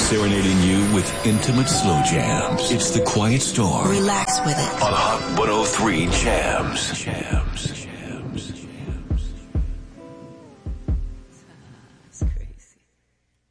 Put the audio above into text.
serenading you with intimate slow jams. It's The Quiet Storm. Relax with it. On Hot 103 Jams.